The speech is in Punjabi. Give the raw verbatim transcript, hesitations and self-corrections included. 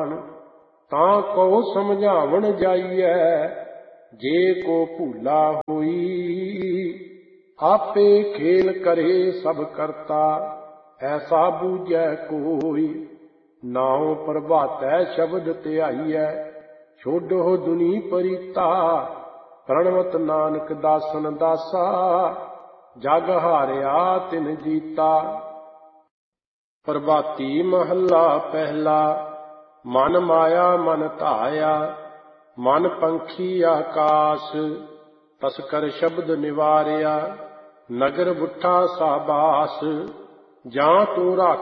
ਜਾਨ, ਤਾਂ ਕਉ ਸਮਝਾਵਣ ਜਾਈਐ, ਜੇ ਕੋ ਭੂਲਾ ਹੋਈ। ਆਪੇ ਖੇਲ ਕਰੇ ਸਭ ਕਰਤਾ, ਐਸਾ ਬੂਝੈ ਕੋਈ। ਨਾਉ ਪ੍ਰਭਾਤੈ ਸ਼ਬਦ ਧਿਆਈਐ, ਛੋਡੋ ਦੁਨੀ ਪਰੀਤਾ। ਪ੍ਰਣਵਤ ਨਾਨਕ ਦਾਸਨ ਦਾਸਾ, ਜਗ ਹਾਰਿਆ ਤਿਨ ਜੀਤਾ। ਪ੍ਰਭਾਤੀ ਮਹੱਲਾ ਪਹਿਲਾ। ਮਨ ਮਾਇਆ ਮਨ ਧਾਇਆ, ਮਨ ਪੰਖੀ ਆਕਾਸ। ਤਸਕਰ ਸ਼ਬਦ ਨਿਵਾਰਿਆ, ਨਗਰ ਬੁੱਠਾ ਸਾਬਾਸ। ਜਾਂ ਤੂੰ ਰੱਖ